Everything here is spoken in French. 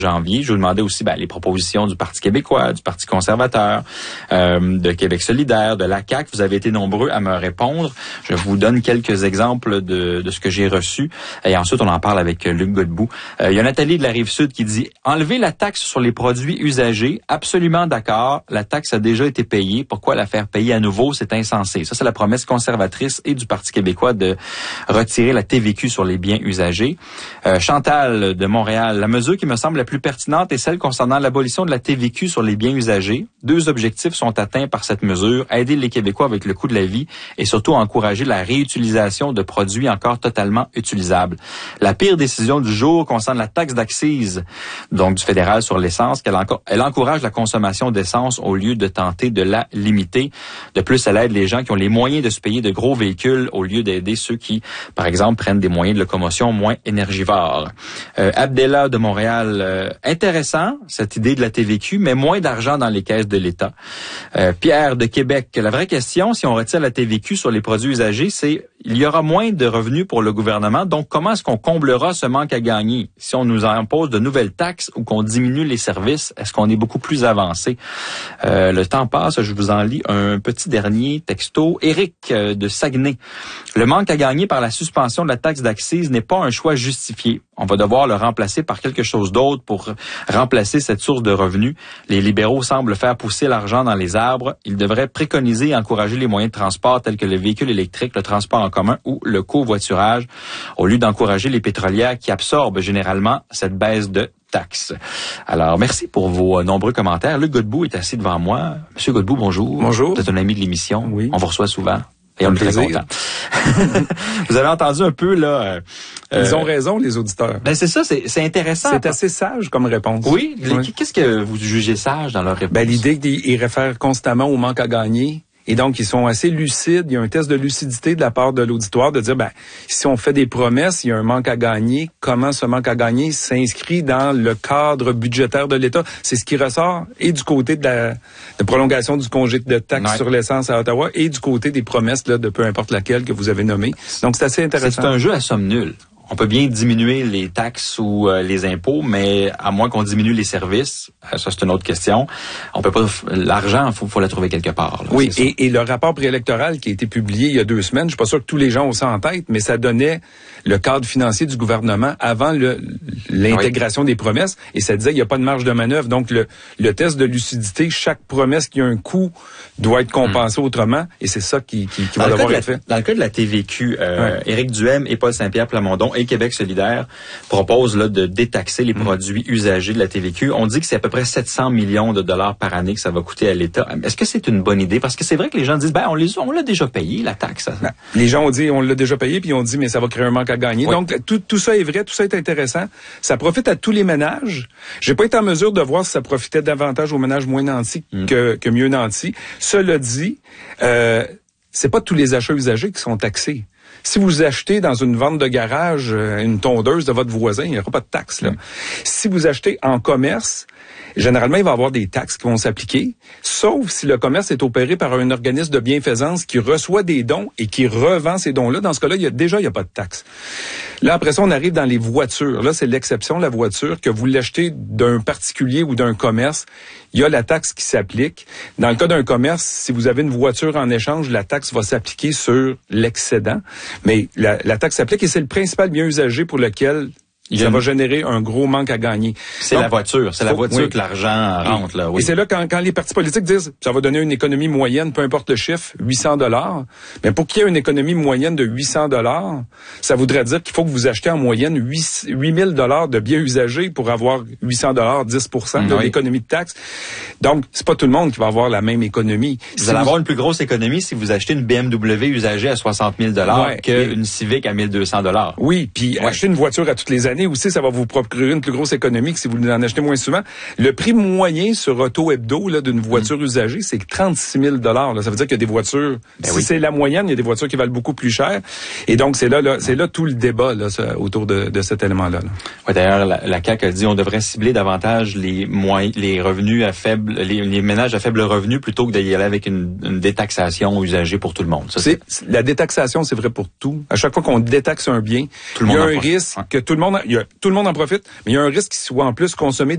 janvier. Je vous demandais aussi les propositions du Parti québécois, du Parti conservateur, de Québec solidaire, de la CAQ. Vous avez été nombreux à me répondre. Je vous donne quelques exemples de ce que j'ai reçu. Et ensuite, on en parle avec Luc Godbout. Il y a Nathalie de la Rive-Sud qui dit « Enlever la taxe sur les produits usagés, absolument d'accord. La taxe a déjà été payée. Pourquoi la faire payer à nouveau? C'est insensé. » Ça, c'est la promesse conservatrice et du Parti québécois de retirer la TVQ sur les biens usagés. Chantal de Montréal, la mesure qui me semble la plus pertinente est celle concernant l'abolition de la TVQ sur les biens usagés. 2 objectifs sont atteints par cette mesure, aider les Québécois avec le coût de la vie et surtout encourager la réutilisation de produits encore totalement utilisables. La pire décision du jour concerne la taxe d'accise, donc du fédéral sur l'essence, elle encourage la consommation d'essence au lieu de tenter de la limiter. De plus, elle aide les gens qui ont les moyens de se payer de gros véhicules au lieu d'aider ceux qui, par exemple, prennent des moyens de locomotion moins énergivores. Abdella de Montréal, intéressant, cette idée de la TVQ, mais moins d'argent dans les caisses de l'État. Pierre de Québec, la vraie question, si on retire la TVQ sur les produits usagés, c'est il y aura moins de revenus pour le gouvernement, donc comment est-ce qu'on comblera ce manque à gagner? Si on nous impose de nouvelles taxes ou qu'on diminue les services, est-ce qu'on est beaucoup plus avancé? Le temps passe, je vous en lis un petit dernier texto. Éric de Saguenay. Le manque à gagner par la suspension de la taxe d'accise n'est pas un choix justifié. On va devoir le remplacer par quelque chose d'autre pour remplacer cette source de revenus. Les libéraux semblent faire pousser l'argent dans les arbres. Ils devraient préconiser et encourager les moyens de transport tels que les véhicules électriques, le transport en commun ou le covoiturage, au lieu d'encourager les pétrolières qui absorbent généralement cette baisse de taxes. Alors, merci pour vos nombreux commentaires. Luc Godbout est assis devant moi. Monsieur Godbout, bonjour. Bonjour. Vous êtes un ami de l'émission. Oui. On vous reçoit souvent. Et on est très content. Vous avez entendu un peu, là... Ils ont raison, les auditeurs. C'est ça, c'est intéressant. C'est assez sage comme réponse. Oui. Qu'est-ce que vous jugez sage dans leur réponse? L'idée qu'ils réfèrent constamment au manque à gagner. Et donc, ils sont assez lucides. Il y a un test de lucidité de la part de l'auditoire de dire, si on fait des promesses, il y a un manque à gagner. Comment ce manque à gagner s'inscrit dans le cadre budgétaire de l'État? C'est ce qui ressort et du côté de la prolongation du congé de taxe sur l'essence à Ottawa et du côté des promesses là, de peu importe laquelle que vous avez nommées. Donc, c'est assez intéressant. C'est un jeu à somme nulle. On peut bien diminuer les taxes ou les impôts, mais à moins qu'on diminue les services, ça c'est une autre question. On peut pas l'argent, faut la trouver quelque part. Là, oui, et le rapport préélectoral qui a été publié il y a 2 semaines, je suis pas sûr que tous les gens ont ça en tête, mais ça donnait le cadre financier du gouvernement avant l'intégration des promesses, et ça disait qu'il n'y a pas de marge de manœuvre. Donc le test de lucidité, chaque promesse qui a un coût doit être compensée autrement, et c'est ça qui va devoir être fait. Dans le cas de la TVQ, Éric Duhem et Paul Saint-Pierre Plamondon et Québec solidaire proposent là, de détaxer les produits usagés de la TVQ. On dit que c'est à peu près 700 millions de dollars par année que ça va coûter à l'État. Est-ce que c'est une bonne idée? Parce que c'est vrai que les gens disent, on l'a déjà payé, la taxe. Les gens ont dit, on l'a déjà payé, puis on dit, mais ça va créer un manque à gagner. Oui. Donc, tout ça est vrai, tout ça est intéressant. Ça profite à tous les ménages. J'ai pas été en mesure de voir si ça profitait davantage aux ménages moins nantis que mieux nantis. Cela dit, c'est pas tous les achats usagés qui sont taxés. Si vous achetez dans une vente de garage une tondeuse de votre voisin, il n'y aura pas de taxe. Là. Si vous achetez en commerce, généralement, il va y avoir des taxes qui vont s'appliquer, sauf si le commerce est opéré par un organisme de bienfaisance qui reçoit des dons et qui revend ces dons-là. Dans ce cas-là, il n'y a pas de taxe. Là, après ça, on arrive dans les voitures. Là, c'est l'exception, la voiture, que vous l'achetez d'un particulier ou d'un commerce, il y a la taxe qui s'applique. Dans le cas d'un commerce, si vous avez une voiture en échange, la taxe va s'appliquer sur l'excédent. Mais la taxe s'applique et c'est le principal bien usagé pour lequel ça va générer un gros manque à gagner. C'est la voiture. C'est la voiture que l'argent rentre. Là, oui. Et c'est là quand les partis politiques disent ça va donner une économie moyenne, peu importe le chiffre, $800. Mais pour qu'il y ait une économie moyenne de $800, ça voudrait dire qu'il faut que vous achetez en moyenne $8,000 de biens usagés pour avoir $800, 10% de l'économie de taxes. Donc, c'est pas tout le monde qui va avoir la même économie. Vous allez avoir une plus grosse économie si vous achetez une BMW usagée à $60,000 qu'une Civic à $1,200. Oui, puis acheter une voiture à toutes les années aussi, ça va vous procurer une plus grosse économie que si vous en achetez moins souvent. Le prix moyen sur Auto Hebdo là, d'une voiture usagée, c'est $36,000. Ça veut dire qu'il y a des voitures, c'est la moyenne, il y a des voitures qui valent beaucoup plus cher. Et donc, c'est là tout le débat là, autour de cet élément-là. Ouais, d'ailleurs, la CAQ a dit on devrait cibler davantage les revenus à faible, les ménages à faible revenu plutôt que d'y aller avec une détaxation usagée pour tout le monde. Ça, la détaxation, c'est vrai pour tout. À chaque fois qu'on détaxe un bien, il y a un risque que tout le monde en profite, mais il y a un risque qu'il soit en plus consommé